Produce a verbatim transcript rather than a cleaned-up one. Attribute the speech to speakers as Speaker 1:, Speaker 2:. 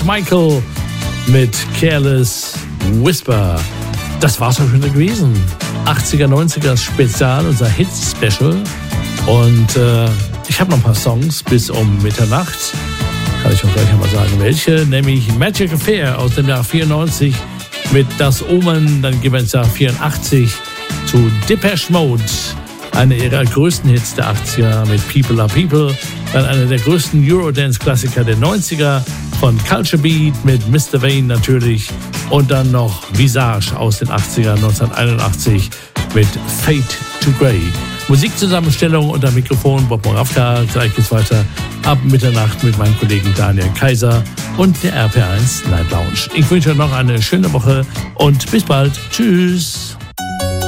Speaker 1: George Michael mit Careless Whisper. Das war's auch schon gewesen. achtziger, neunziger Spezial, unser Hits-Special. Und äh, ich habe noch ein paar Songs bis um Mitternacht. Kann ich auch gleich einmal sagen, welche. Nämlich Magic Affair aus dem Jahr vierundneunzig mit Das Omen. Dann gehen wir ins Jahr vierundachtzig zu Depeche Mode. Einer ihrer größten Hits der achtziger mit People Are People. Dann einer der größten Eurodance-Klassiker der neunziger von Culture Beat mit Mister Vane natürlich. Und dann noch Visage aus den achtziger, neunzehnhunderteinundachtzig mit Fade to Grey. Musikzusammenstellung unter Mikrofon Bob Moravka. Gleich geht's weiter ab Mitternacht mit meinem Kollegen Daniel Kaiser und der R P eins Night Lounge. Ich wünsche euch noch eine schöne Woche und bis bald. Tschüss.